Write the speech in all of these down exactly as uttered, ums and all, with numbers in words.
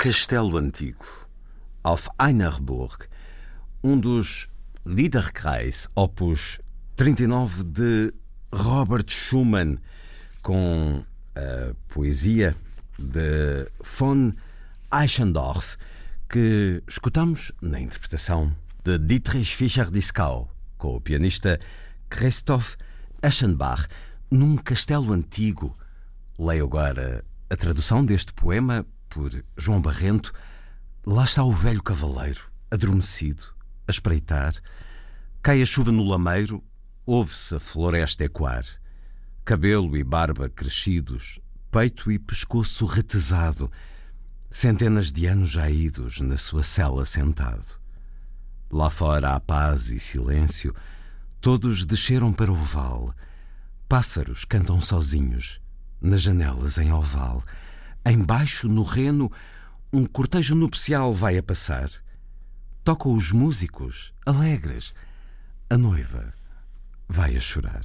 Castelo Antigo, auf einer Burg, um dos Liederkreis, opus trinta e nove de Robert Schumann, com a poesia de von Eichendorff, que escutamos na interpretação de Dietrich Fischer-Dieskau, com o pianista Christoph Eschenbach, num castelo antigo. Leio agora a tradução deste poema por João Barrento. Lá está o velho cavaleiro, adormecido, a espreitar. Cai a chuva no lameiro, ouve-se a floresta ecoar. Cabelo e barba crescidos, peito e pescoço retesado, centenas de anos já idos na sua cela sentado. Lá fora há paz e silêncio, todos desceram para o vale. Pássaros cantam sozinhos, nas janelas em oval. Embaixo, no reno, um cortejo nupcial vai a passar. Tocam os músicos, alegres. A noiva vai a chorar.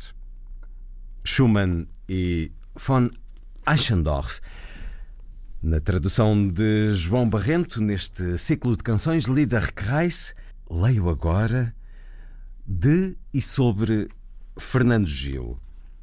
Schumann e von Eichendorff, na tradução de João Barrento, neste ciclo de canções Liederkreis. Leio agora de e sobre Fernando Gil.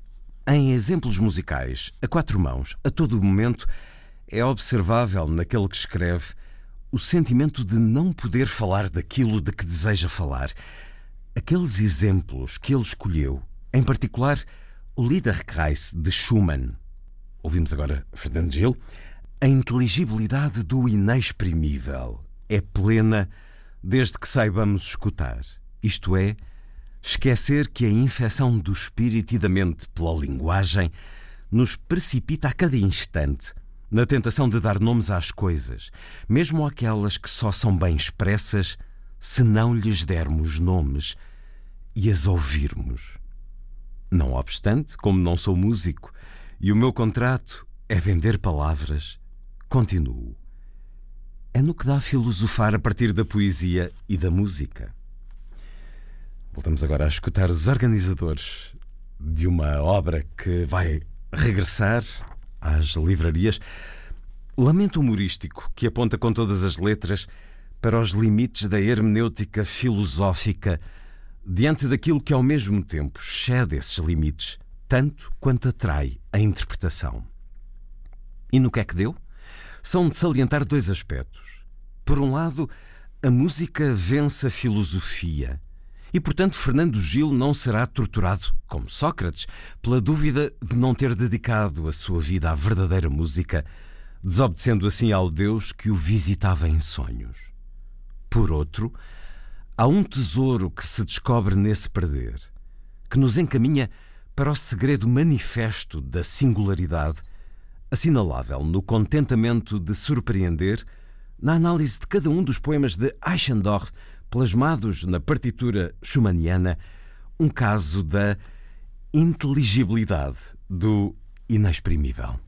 Em exemplos musicais, a quatro mãos, a todo o momento, é observável naquele que escreve o sentimento de não poder falar daquilo de que deseja falar. Aqueles exemplos que ele escolheu, em particular o Liederkreis de Schumann. Ouvimos agora Fernando Gil. A inteligibilidade do inexprimível é plena desde que saibamos escutar, isto é, esquecer que a infecção do espírito e da mente pela linguagem nos precipita a cada instante na tentação de dar nomes às coisas, mesmo aquelas que só são bem expressas se não lhes dermos nomes e as ouvirmos. Não obstante, como não sou músico e o meu contrato é vender palavras, continuo. É no que dá a filosofar a partir da poesia e da música. Voltamos agora a escutar os organizadores de uma obra que vai regressar às livrarias. Lamento humorístico que aponta com todas as letras para os limites da hermenêutica filosófica diante daquilo que ao mesmo tempo excede esses limites, tanto quanto atrai a interpretação. E no que é que deu? São de salientar dois aspectos. Por um lado, a música vence a filosofia e, portanto, Fernando Gil não será torturado, como Sócrates, pela dúvida de não ter dedicado a sua vida à verdadeira música, desobedecendo assim ao Deus que o visitava em sonhos. Por outro, há um tesouro que se descobre nesse perder, que nos encaminha para o segredo manifesto da singularidade, assinalável no contentamento de surpreender na análise de cada um dos poemas de Eichendorff, plasmados na partitura schumanniana, um caso da inteligibilidade do inexprimível.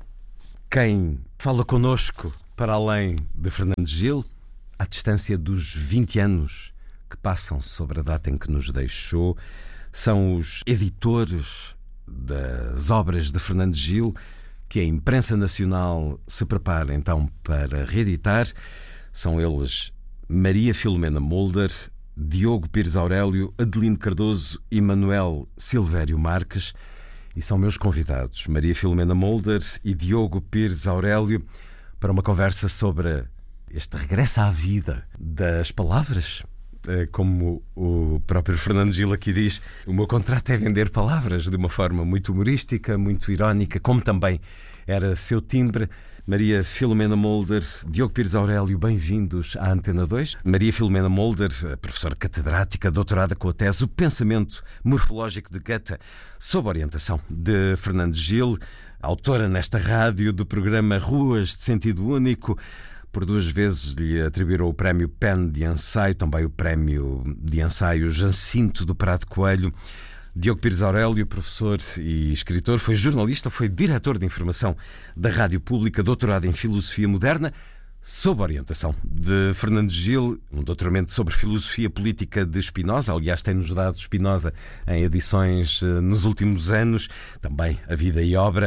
Quem fala connosco para além de Fernando Gil, à distância dos vinte anos que passam sobre a data em que nos deixou, são os editores das obras de Fernando Gil, que a imprensa nacional se prepara então para reeditar. São eles Maria Filomena Mulder, Diogo Pires Aurélio, Adelino Cardoso e Manuel Silvério Marques. E são meus convidados, Maria Filomena Mulder e Diogo Pires Aurélio, para uma conversa sobre este regresso à vida das palavras. Como o próprio Fernando Gil aqui diz, o meu contrato é vender palavras, de uma forma muito humorística, muito irónica, como também era seu timbre. Maria Filomena Mulder, Diogo Pires Aurélio, bem-vindos à Antena dois. Maria Filomena Mulder, professora catedrática, doutorada com a tese O Pensamento Morfológico de Goethe, sob orientação de Fernando Gil, autora nesta rádio do programa Ruas de Sentido Único. Por duas vezes lhe atribuíram o prémio Pen de ensaio, também o prémio de ensaio Jacinto do Prado Coelho. Diogo Pires Aurélio, professor e escritor, foi jornalista, foi diretor de informação da Rádio Pública, doutorado em Filosofia Moderna, sob orientação de Fernando Gil, um doutoramento sobre Filosofia Política de Spinoza. Aliás, tem-nos dado Spinoza em edições nos últimos anos, também A Vida e Obra.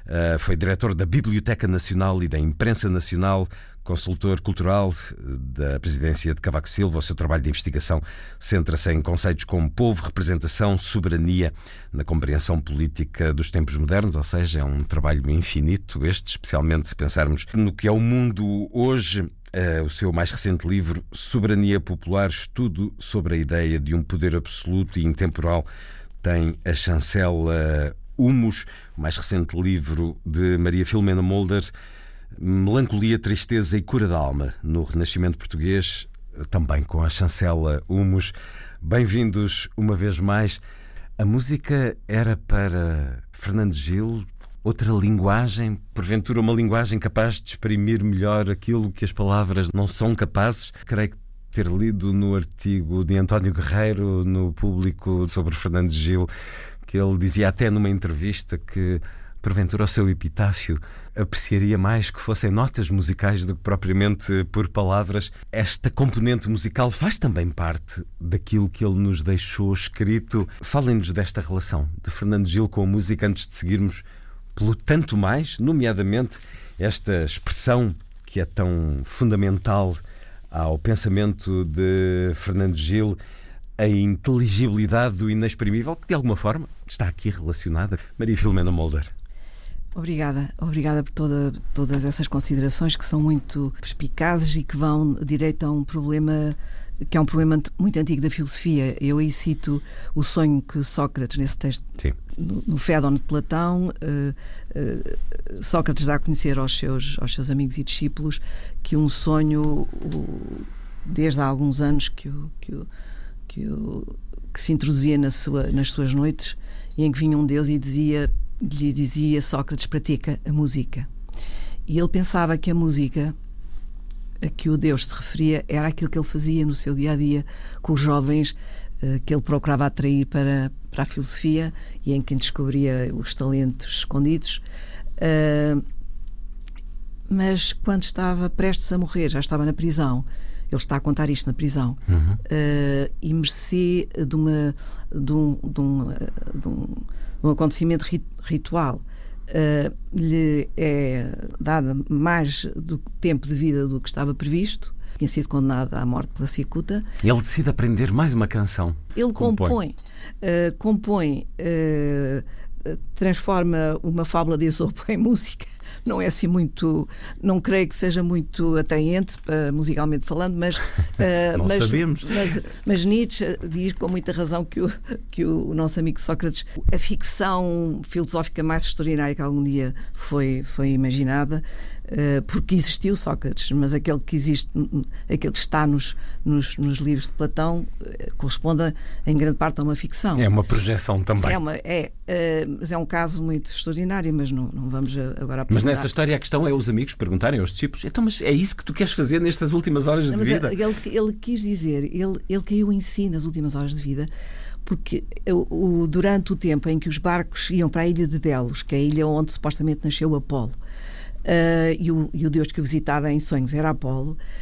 Foi diretor da Biblioteca Nacional e da Imprensa Nacional, consultor cultural da presidência de Cavaco Silva. O seu trabalho de investigação centra-se em conceitos como povo, representação, soberania, na compreensão política dos tempos modernos, ou seja, é um trabalho infinito este, especialmente se pensarmos no que é o mundo hoje. O seu mais recente livro, Soberania Popular, estudo sobre a ideia de um poder absoluto e intemporal, tem a chancela Humus. O mais recente livro de Maria Filomena Mulder, Melancolia, Tristeza e Cura da Alma, no Renascimento Português, também com a chancela Humus. Bem-vindos uma vez mais. A música era para Fernando Gil outra linguagem, porventura uma linguagem capaz de exprimir melhor aquilo que as palavras não são capazes? Creio que ter lido no artigo de António Guerreiro no Público sobre Fernando Gil, que ele dizia até numa entrevista que porventura o seu epitáfio apreciaria mais que fossem notas musicais do que propriamente por palavras. Esta componente musical faz também parte daquilo que ele nos deixou escrito. Falem-nos desta relação de Fernando Gil com a música antes de seguirmos pelo tanto mais, nomeadamente esta expressão que é tão fundamental ao pensamento de Fernando Gil, a inteligibilidade do inexprimível, que de alguma forma está aqui relacionada. Maria Filomena Mulder. Obrigada, obrigada por toda, todas essas considerações que são muito perspicazes e que vão direito a um problema que é um problema muito antigo da filosofia. Eu aí cito o sonho que Sócrates, nesse texto, Sim. no, no Fédon de Platão, uh, uh, Sócrates dá a conhecer aos seus, aos seus amigos e discípulos que um sonho, o, desde há alguns anos, que, o, que, o, que, o, que se introduzia na sua, nas suas noites, e em que vinha um Deus e dizia, lhe dizia: Sócrates, pratica a música. E ele pensava que a música a que o Deus se referia era aquilo que ele fazia no seu dia-a-dia com os jovens, uh, que ele procurava atrair para, para a filosofia e em quem descobria os talentos escondidos. Uh, mas quando estava prestes a morrer, já estava na prisão, ele está a contar isto na prisão, uhum. uh, e mercê de, uma, de, um, de, um, de, um, de um acontecimento rit, ritual, Uh, lhe é dada mais do tempo de vida do que estava previsto. Tinha sido condenado à morte pela cicuta. Ele decide aprender mais uma canção. Ele compõe, compõe, uh, compõe uh, transforma uma fábula de Esopo em música. Não é assim muito, não creio que seja muito atraente, uh, musicalmente falando, mas, uh, não mas, sabemos. Mas, mas Nietzsche diz com muita razão que o, que o nosso amigo Sócrates, a ficção filosófica mais extraordinária que algum dia foi, foi imaginada, uh, porque existiu Sócrates, mas aquele que existe, aquele que está nos, nos, nos livros de Platão, uh, corresponde em grande parte a uma ficção. É uma projeção também. É, uma, é, uh, mas é um caso muito extraordinário, mas não, não vamos agora aprofundar. Mas nessa história a questão é os amigos perguntarem aos discípulos: então, mas é isso que tu queres fazer nestas últimas horas de mas vida? Ele, ele quis dizer, ele, ele caiu em si nas últimas horas de vida, porque o, o, durante o tempo em que os barcos iam para a ilha de Delos, que é a ilha onde supostamente nasceu Apolo, uh, e, o, e o Deus que o visitava em sonhos era Apolo,